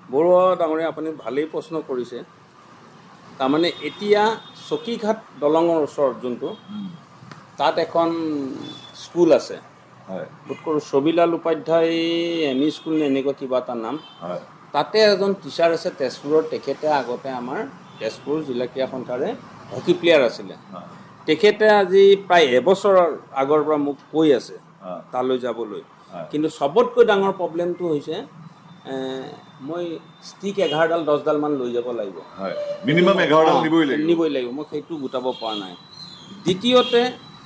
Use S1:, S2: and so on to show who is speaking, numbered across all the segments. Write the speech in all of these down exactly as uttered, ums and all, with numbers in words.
S1: বৰুৱা ডাঙৰীয়া আপুনি ভালেই প্ৰশ্ন কৰিছে তাৰমানে এতিয়া চকীঘাট দলঙৰ ওচৰত যোনটো তাত এখন স্কুল আছে
S2: হয়
S1: বোধ কৰোঁ Chhabilal Upadhyay M E school নে এনেকুৱা কিবা এটা নাম
S2: হয়
S1: তাতে এজন টিচাৰ আছে তেজপুৰৰ তেখেতে আগতে আমাৰ তেজপুৰ জিলা ক্ৰীড়া সন্থাৰে হকী প্লেয়াৰ আছিলে তেখেতে আজি প্ৰায় এবছৰৰ আগৰ পৰা মোক কৈ আছে তালৈ যাবলৈ কিন্তু সবতকৈ ডাঙৰ প্ৰব্লেমটো হৈছে মই ষ্টিক এঘাৰডাল দহডালমান লৈ যাব লাগিব
S2: হয় মিনিমাম এঘাৰডাল নিবই লাগিব
S1: নিবই লাগিব মই সেইটো গোটাব পৰা নাই দ্বিতীয়তে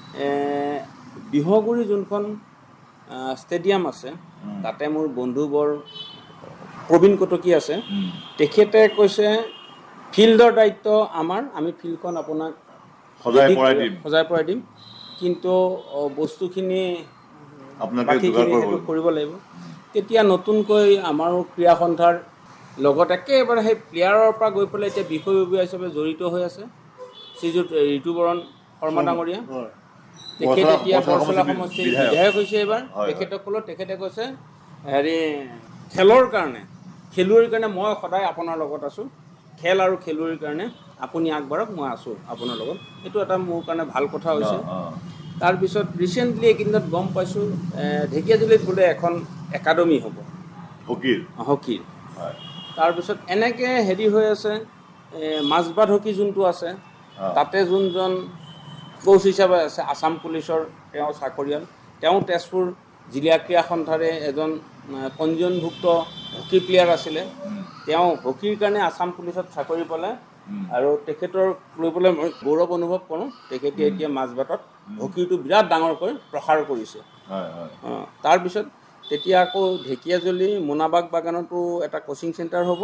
S1: বিহগুৰি যোনখন ষ্টেডিয়াম আছে তাতে মোৰ বন্ধুবৰ প্ৰবীণ কটকী আছে তেখেতে কৈছে ফিল্ডৰ দায়িত্ব আমাৰ আমি ফিল্ডখন আপোনাক
S2: সজাই পৰাই দিম
S1: সজাই পৰাই দিম কিন্তু বস্তুখিনি
S2: আপোনাকে যোগাৰ
S1: কৰিব লাগিব তেতিয়া নতুনকৈ আমাৰো ক্ৰীড়া সন্থাৰ লগত একেবাৰে সেই প্লেয়াৰৰ পৰা গৈ পেলাই এতিয়া বিষয়ববীয়া হিচাপে জড়িত হৈ আছে শ্ৰীযুত ঋতুবৰণ শৰ্মা ডাঙৰীয়া তেখেত এতিয়া পৰচলা সমষ্টিৰ বিধায়ক হৈছে এইবাৰ তেখেতসকলৰ তেখেতে কৈছে হেৰি খেলৰ কাৰণে খেলুৱৈৰ কাৰণে মই সদায় আপোনাৰ লগত আছোঁ খেল আৰু খেলুৱৈৰ কাৰণে আপুনি আগবাঢ়ক মই আছোঁ আপোনাৰ লগত এইটো এটা মোৰ কাৰণে ভাল কথা হৈছে তাৰপিছত ৰিচেণ্টলি এইকেইদিনত গম পাইছোঁ ঢেকীয়াজুলিত বোলে এখন একাডেমি হ'ব
S2: হকীৰ
S1: হকীৰ তাৰপিছত এনেকৈ হেৰি হৈ আছে মাজবাট হকী যোনটো আছে তাতে যোনজন কোচ হিচাপে আছে আছাম পুলিচৰ তেওঁ চাকৰিয়াল তেওঁ তেজপুৰ জিলা ক্ৰীড়া সন্থাৰে এজন পঞ্জীয়নভুক্ত হকী প্লেয়াৰ আছিলে তেওঁ হকীৰ কাৰণে আছাম পুলিচত চাকৰি পালে আৰু তেখেতৰ লৈ পেলাই মই গৌৰৱ অনুভৱ কৰোঁ তেখেতে এতিয়া মাজবাটত হকীটো বিৰাট ডাঙৰকৈ প্ৰসাৰ কৰিছে তাৰপিছত তেতিয়া আকৌ ঢেকীয়াজুলি মোনাবাগ বাগানতো এটা কোচিং চেণ্টাৰ হ'ব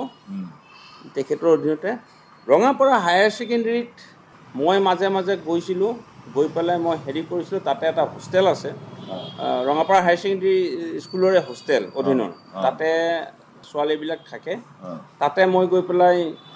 S1: তেখেতৰ অধীনতে ৰঙাপাৰা হায়াৰ ছেকেণ্ডেৰীত মই মাজে মাজে গৈছিলোঁ গৈ পেলাই মই হেৰি কৰিছিলোঁ তাতে এটা হোষ্টেল আছে ৰঙাপাৰা হায়াৰ ছেকেণ্ডেৰী স্কুলৰে হোষ্টেল অধীনৰ তাতে ছোৱালীবিলাক থাকে তাতে মই গৈ পেলাই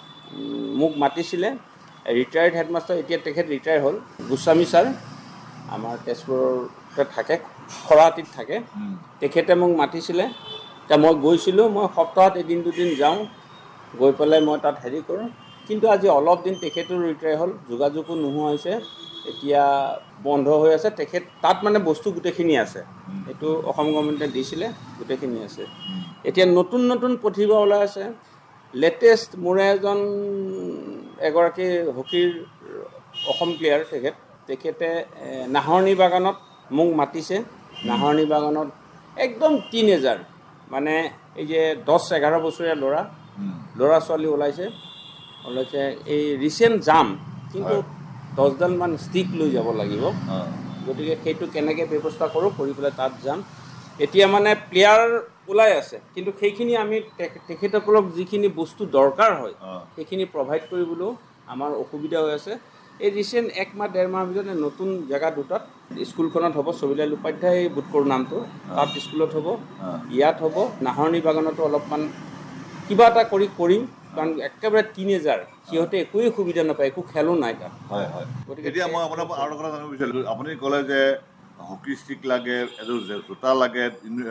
S1: মোক মাতিছিলে ৰিটায়াৰ্ড হেডমাষ্টাৰ এতিয়া তেখেত ৰিটায়াৰ হ'ল গোস্বামী ছাৰ আমাৰ তেজপুৰতে থাকে খৰাতিত থাকে তেখেতে মোক মাতিছিলে এতিয়া মই গৈছিলোঁ মই সপ্তাহত এদিন দুদিন যাওঁ গৈ পেলাই মই তাত হেৰি কৰোঁ কিন্তু আজি অলপ দিন তেখেতো ৰিটায়াৰ হ'ল যোগাযোগো নোহোৱা হৈছে এতিয়া বন্ধ হৈ আছে তেখেত তাত মানে বস্তু গোটেইখিনি আছে এইটো অসম গভৰ্ণমেণ্টে দিছিলে গোটেইখিনি আছে এতিয়া নতুন নতুন প্ৰতিভা ওলাই আছে লেটেষ্ট মোৰ এজন এগৰাকী হকীৰ অসম প্লেয়াৰ তেখেত তেখেতে নাহৰণি বাগানত মোক মাতিছে নাহৰণি বাগানত একদম টিনেজাৰ মানে এই যে দহ এঘাৰ বছৰীয়া ল'ৰা ল'ৰা ছোৱালী ওলাইছে ওলাইছে এই ৰিচেণ্ট যাম কিন্তু দহডালমান ষ্টিক লৈ যাব লাগিব গতিকে সেইটো কেনেকৈ ব্যৱস্থা কৰোঁ কৰি পেলাই তাত যাম এতিয়া মানে প্লেয়াৰ ওলাই আছে কিন্তু সেইখিনি আমি তেখেতসকলক যিখিনি বস্তু দৰকাৰ হয় সেইখিনি প্ৰভাইড কৰিবলৈও আমাৰ অসুবিধা হৈ আছে এই ৰিচেণ্ট এক মাহ ডেৰ মাহৰ ভিতৰত নতুন জেগা দুটাত স্কুলখনত হ'ব ছবিলাল উপাধ্যায় বোধ কৰোঁ নামটো তাত স্কুলত হ'ব ইয়াত হ'ব নাহৰণি বাগানতো অলপমান কিবা এটা কৰি কৰিম কাৰণ একেবাৰে টিনেজাৰ সিহঁতে একোৱেই সুবিধা নাপায় একো খেলো নাই তাত
S2: হয় হয় গতিকে এতিয়া মই আপোনাৰ আৰু এটা কথা জানিব বিচাৰিলোঁ আপুনি ক'লে যে হকী ষ্টিক লাগে এযোৰ জোতা লাগে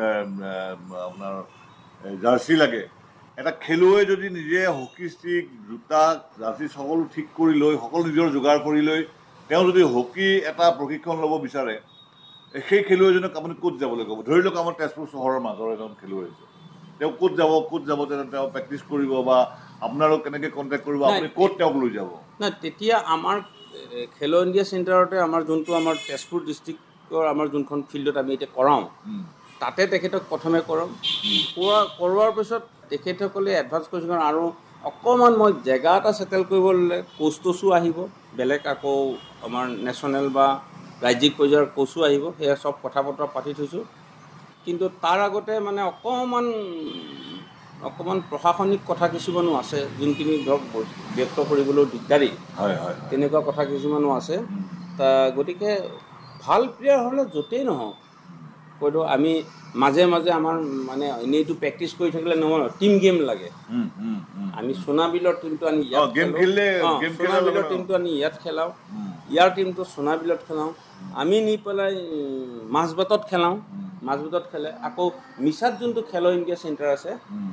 S2: আপোনাৰ জাৰ্চি লাগে এটা খেলুৱৈ যদি নিজে হকী ষ্টিক জোতা জাৰ্চি সকলো ঠিক কৰি লৈ সকলো নিজৰ যোগাৰ কৰি লৈ তেওঁ যদি হকী এটা প্ৰশিক্ষণ ল'ব বিচাৰে সেই খেলুৱৈজনক আপুনি ক'ত যাবলৈ ক'ব ধৰি লওক আমাৰ তেজপুৰ চহৰৰ মাজৰ এজন খেলুৱৈ হৈছে তেওঁ ক'ত যাব ক'ত যাব তেনে তেওঁ প্ৰেক্টিচ কৰিব বা আপোনালোক কেনেকৈ কণ্টেক্ট কৰিব আপুনি ক'ত তেওঁক লৈ যাব
S1: নাই তেতিয়া আমাৰ খেলো ইণ্ডিয়া চেণ্টাৰতে আমাৰ যোনটো আমাৰ তেজপুৰ ডিষ্ট্ৰিক্টৰ আমাৰ যোনখন ফিল্ডত আমি এতিয়া কৰাওঁ তাতে তেখেতক প্ৰথমে কৰাম কৰোৱা কৰোৱাৰ পিছত তেখেতসকলে এডভান্স কৰিছে কাৰণ আৰু অকণমান মই জেগা এটা ছেটেল কৰিব ল'লে কোচ টোচো আহিব বেলেগ আকৌ আমাৰ নেশ্যনেল বা ৰাজ্যিক পৰ্যায়ৰ কোচো আহিব সেয়া চব কথা বতৰা পাতি থৈছোঁ কিন্তু তাৰ আগতে মানে অকণমান অকণমান প্ৰশাসনিক কথা কিছুমানো আছে যোনখিনি ধৰক ব্যক্ত কৰিবলৈও দিগদাৰী
S2: হয় হয়
S1: তেনেকুৱা কথা কিছুমানো আছে তা গতিকে ভাল প্লেয়াৰ হ'লে য'তেই নহওক হয়তো আমি মাজে মাজে আমাৰ মানে এনেইতো প্ৰেক্টিচ কৰি থাকিলে নহয় টিম গেম লাগে আমি সোণাবিলৰ টিমটো আনি ইয়াত সোণাবিলৰ টিমটো আনি ইয়াত খেলাওঁ ইয়াৰ টিমটো সোণাবিলত খেলাওঁ আমি নি পেলাই মাজবাটত খেলাওঁ মাজবাটত খেলে আকৌ মিছাত যোনটো খেলো ইণ্ডিয়া চেণ্টাৰ আছে